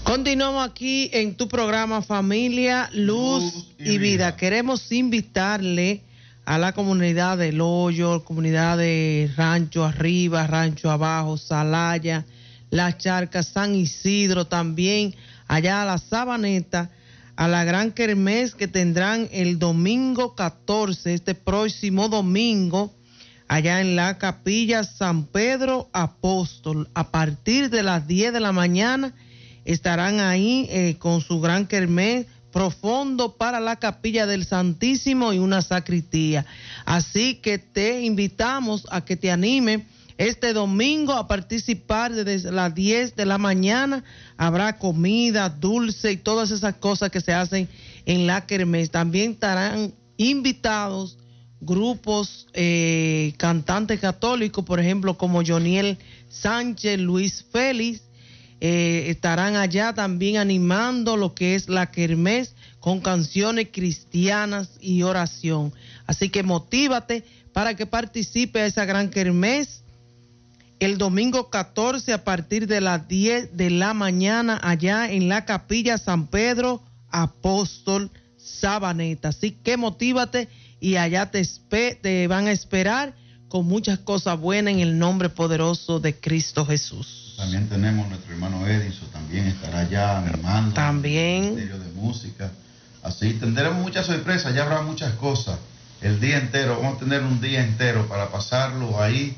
Continuamos aquí en tu programa Familia, Luz y Vida. Queremos invitarle a la comunidad del Hoyo, comunidad de Rancho Arriba, Rancho Abajo, Salaya, Las Charcas, San Isidro, también allá a la Sabaneta, a la gran kermés que tendrán el domingo 14, este próximo domingo, allá en la capilla San Pedro Apóstol, a partir de las 10 de la mañana, estarán ahí con su gran kermés profundo para la capilla del Santísimo y una sacristía. Así que te invitamos a que te anime este domingo a participar desde las 10 de la mañana. Habrá comida, dulce y todas esas cosas que se hacen en la kermés. También estarán invitados grupos cantantes católicos, por ejemplo, como Joniel Sánchez, Luis Félix, estarán allá también animando lo que es la kermés con canciones cristianas y oración. Así que motívate para que participe a esa gran kermés el domingo 14 a partir de las 10 de la mañana allá en la capilla San Pedro Apóstol, Sabaneta. Así que motívate y allá te van a esperar con muchas cosas buenas en el nombre poderoso de Cristo Jesús. También tenemos nuestro hermano Edison, también estará allá animando también el ministerio de música. Así tendremos muchas sorpresas, ya habrá muchas cosas el día entero. Vamos a tener un día entero para pasarlo ahí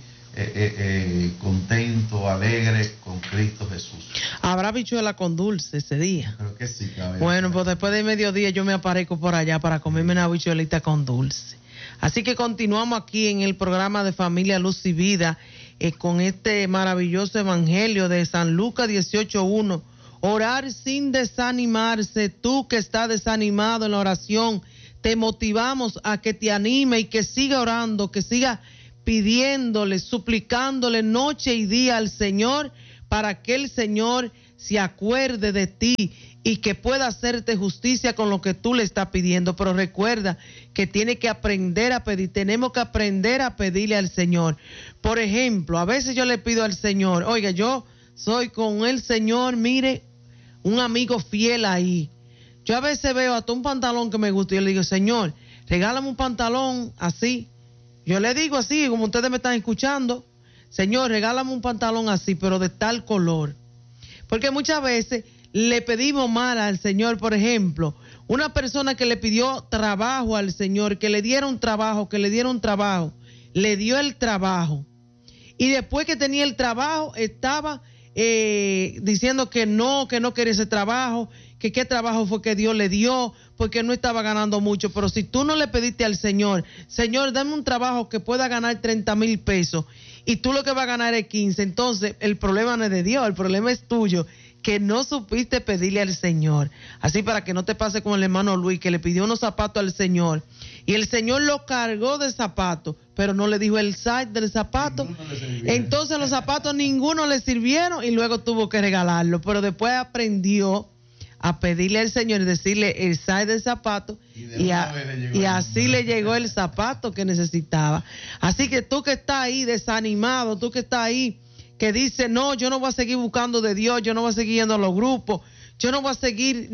contento, alegre con Cristo Jesús. Habrá bichuela con dulce ese día. Creo que sí, bueno, pues después de mediodía yo me aparezco por allá para comerme una bichuelita con dulce. Así que continuamos aquí en el programa de Familia, Luz y Vida con este maravilloso evangelio de San Lucas 18:1. Orar sin desanimarse. Tú que estás desanimado en la oración, te motivamos a que te anime y que siga orando, que siga pidiéndole, suplicándole noche y día al Señor para que el Señor se acuerde de ti y que pueda hacerte justicia con lo que tú le estás pidiendo. Pero recuerda que tiene que aprender a pedir, tenemos que aprender a pedirle al Señor. Por ejemplo, a veces yo le pido al Señor, oiga, yo soy con el Señor, mire, un amigo fiel ahí. Yo a veces veo hasta un pantalón que me gusta y yo le digo, Señor, regálame un pantalón así. Yo le digo así, como ustedes me están escuchando, Señor, regálame un pantalón así, pero de tal color. Porque muchas veces le pedimos mal al Señor. Por ejemplo, una persona que le pidió trabajo al Señor, que le diera un trabajo, le dio el trabajo. Y después que tenía el trabajo, estaba diciendo que no quería ese trabajo, que qué trabajo fue que Dios le dio, porque no estaba ganando mucho. Pero si tú no le pediste al Señor, Señor, dame un trabajo que pueda ganar 30,000 pesos, y tú lo que vas a ganar es 15, entonces el problema no es de Dios, el problema es tuyo, que no supiste pedirle al Señor. Así para que no te pase como el hermano Luis, que le pidió unos zapatos al Señor, y el Señor lo cargó de zapatos, pero no le dijo el size del zapato. Entonces los zapatos ninguno le sirvieron y luego tuvo que regalarlo, pero después aprendió a pedirle al Señor y decirle el size del zapato, y así le llegó el zapato que necesitaba. Así que tú que estás ahí desanimado, tú que estás ahí que dice, no, yo no voy a seguir buscando de Dios, yo no voy a seguir yendo a los grupos, yo no voy a seguir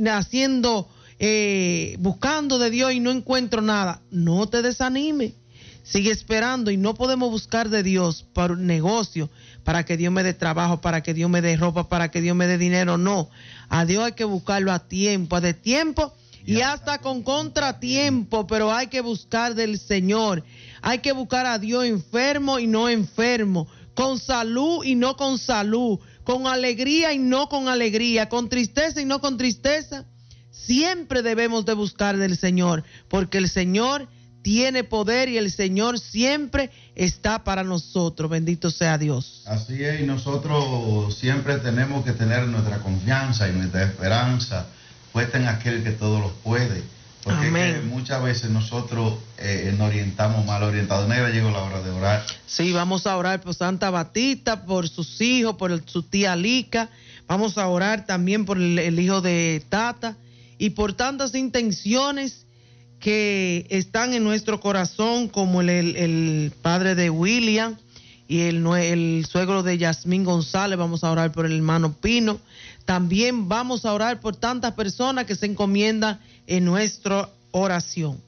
buscando de Dios y no encuentro nada. No te desanimes, sigue esperando. Y no podemos buscar de Dios para un negocio, para que Dios me dé trabajo, para que Dios me dé ropa, para que Dios me dé dinero. No, a Dios hay que buscarlo a de tiempo y hasta con contratiempo, pero hay que buscar del Señor. Hay que buscar a Dios enfermo y no enfermo, con salud y no con salud, con alegría y no con alegría, con tristeza y no con tristeza. Siempre debemos de buscar del Señor, porque el Señor tiene poder y el Señor siempre está para nosotros. Bendito sea Dios. Así es, y nosotros siempre tenemos que tener nuestra confianza y nuestra esperanza puesta en aquel que todo lo puede. Porque es que muchas veces nosotros nos orientamos mal orientados. Negra, llegó la hora de orar. Sí, vamos a orar por Santa Batista, por sus hijos, por su tía Lica. Vamos a orar también por el hijo de Tata y por tantas intenciones que están en nuestro corazón, como el padre de William y el suegro de Yasmín González. Vamos a orar por el hermano Pino. También vamos a orar por tantas personas que se encomiendan en nuestra oración.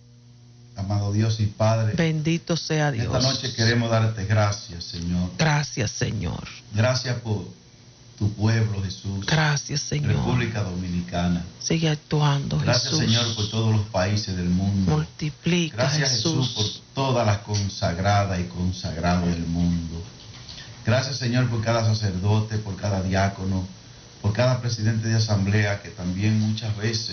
Amado Dios y Padre, bendito sea Dios. Esta noche queremos darte gracias, Señor. Gracias, Señor. Gracias por tu pueblo, Jesús. Gracias, Señor. República Dominicana. Sigue actuando, gracias, Jesús. Señor, por todos los países del mundo. Multiplica, gracias, Jesús, por todas las consagradas y consagrados del mundo. Gracias, Señor, por cada sacerdote, por cada diácono, por cada presidente de asamblea, que también muchas veces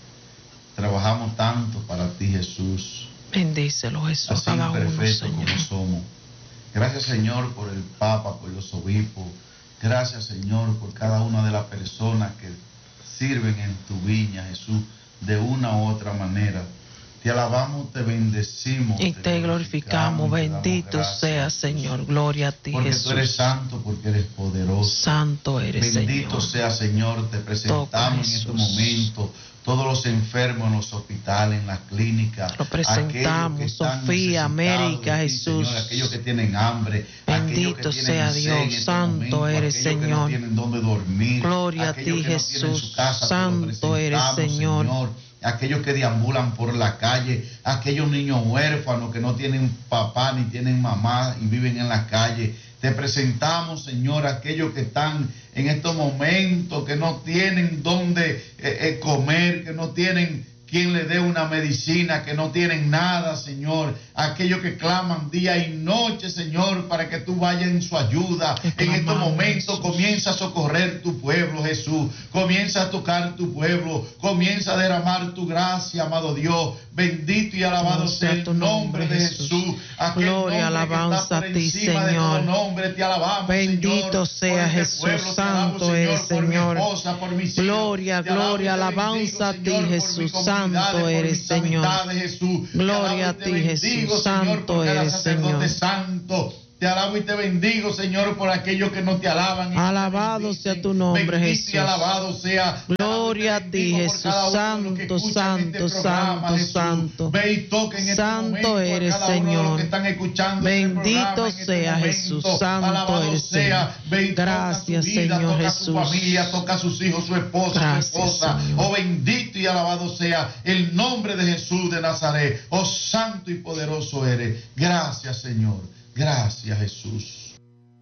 trabajamos tanto para ti, Jesús. Bendícelo, Jesús, así cada uno, perfecto Señor. como somos. Gracias, Señor, por el Papa, por los obispos. Gracias, Señor, por cada una de las personas que sirven en tu viña, Jesús, de una u otra manera. Te alabamos, te bendecimos. Y te glorificamos. Bendito sea, Señor. Gloria a ti, porque Jesús. Porque tú eres santo, porque eres poderoso. Santo eres, Señor. Bendito sea, Señor. Te presentamos en este momento todos los enfermos en los hospitales, en las clínicas. Lo presentamos, Sofía, América, Jesús. Señor, aquellos que tienen hambre. Bendito que sea Dios, este santo momento, eres, Señor. Que no tienen dónde dormir. Gloria a ti, Jesús. Santo eres, Señor. Aquellos que deambulan por la calle, aquellos niños huérfanos que no tienen papá ni tienen mamá y viven en la calle. Te presentamos, Señor, aquellos que están en estos momentos, que no tienen dónde comer, que no tienen quien le dé una medicina, que no tienen nada, Señor. Aquellos que claman día y noche, Señor, para que tú vayas en su ayuda. En estos momentos comienza a socorrer tu pueblo, Jesús. Comienza a tocar tu pueblo. Comienza a derramar tu gracia, amado Dios. Bendito y alabado sea el nombre de Jesús. Gloria, alabanza a ti, Señor. Nombre, te alabamos, bendito sea Jesús. Santo eres, Señor. Gloria, gloria, alabanza a ti, Jesús. Santo eres, Señor. Gloria a ti, Jesús. Santo eres, Señor. Te alabo y te bendigo, Señor, por aquellos que no te alaban. Alabado sea tu nombre, Jesús. Y alabado sea. Gloria a ti, Jesús. Santo, santo, santo, santo. Ve y toca en santo eres, Señor. Bendito sea Jesús. Santo eres, Señor. Gracias, Señor Jesús. Toca su familia, toca a sus hijos, su esposa, su esposa. Oh, bendito y alabado sea el nombre de Jesús de Nazaret. Oh, santo y poderoso eres. Gracias, Señor. Gracias, Jesús.